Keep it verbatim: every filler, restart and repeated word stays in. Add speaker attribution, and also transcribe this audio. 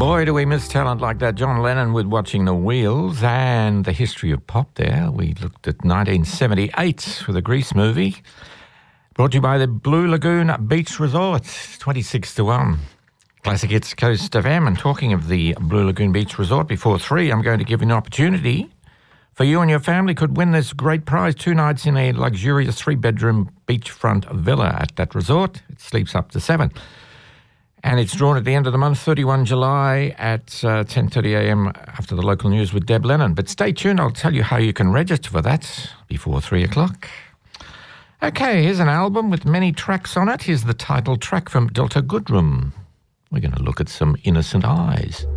Speaker 1: Boy, do we miss talent like that. John Lennon with Watching the Wheels, and the history of pop there. We looked at nineteen seventy-eight with a Grease movie. Brought to you by the Blue Lagoon Beach Resort, twenty-six to one. Classic Hits Coast F M. And talking of the Blue Lagoon Beach Resort, before three, I'm going to give you an opportunity for you and your family could win this great prize, two nights in a luxurious three-bedroom beachfront villa at that resort. It sleeps up to seven. And it's drawn at the end of the month, thirty-first of July at uh, ten thirty a m after the local news with Deb Lennon. But stay tuned, I'll tell you how you can register for that before three o'clock. Okay, here's an album with many tracks on it. Here's the title track from Delta Goodrem. We're going to look at some Innocent Eyes.